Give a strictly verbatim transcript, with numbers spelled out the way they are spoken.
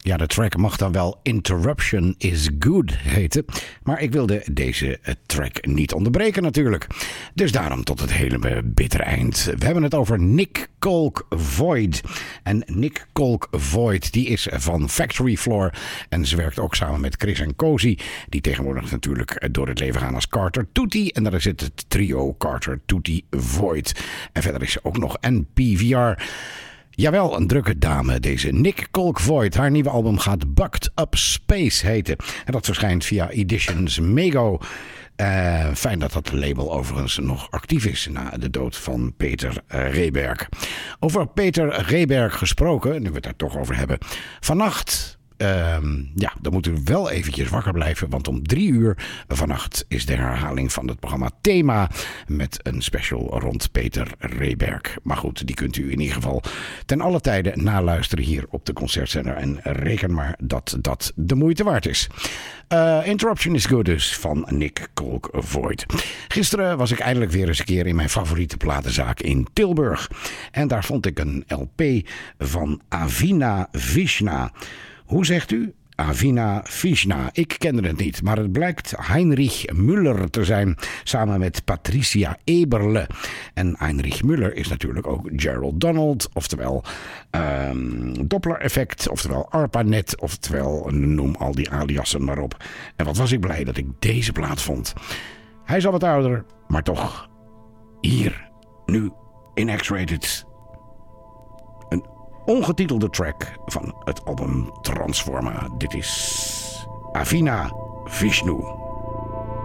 Ja, de track mag dan wel Interruption is Good heten. Maar ik wilde deze track niet onderbreken natuurlijk. Dus daarom tot het hele bittere eind. We hebben het over Nick Colk Void. En Nick Colk Void die is van Factory Floor. En ze werkt ook samen met Chris en Cozy. Die tegenwoordig natuurlijk door het leven gaan als Carter Tutti. En daar zit het trio Carter Tutti Void. En verder is ze ook nog N P V R. Jawel, een drukke dame, deze Nick Colk Void. Haar nieuwe album gaat Bucked Up Space heten. En dat verschijnt via Editions Mego. Uh, fijn dat dat label overigens nog actief is na de dood van Peter Rehberg. Over Peter Rehberg gesproken, nu we het daar toch over hebben. Vannacht... Um, ja, dan moeten we wel eventjes wakker blijven, want om drie uur vannacht is de herhaling van het programma Thema met een special rond Peter Rehberg. Maar goed, die kunt u in ieder geval ten alle tijde naluisteren hier op de Concertzender en reken maar dat dat de moeite waard is. Uh, Interruption is Good dus van Nick Colk Void. Gisteren was ik eindelijk weer eens een keer in mijn favoriete platenzaak in Tilburg. En daar vond ik een L P van Avina Vishna. Hoe zegt u? Avina Vishna. Ik kende het niet, maar het blijkt Heinrich Müller te zijn, samen met Patricia Eberle. En Heinrich Müller is natuurlijk ook Gerald Donald, oftewel um, Doppler-effect, oftewel ARPANET, oftewel noem al die aliasen maar op. En wat was ik blij dat ik deze plaat vond. Hij is al wat ouder, maar toch hier, nu in X-Rated. Ongetitelde track van het album Transforma. Dit is Avina Vishnu.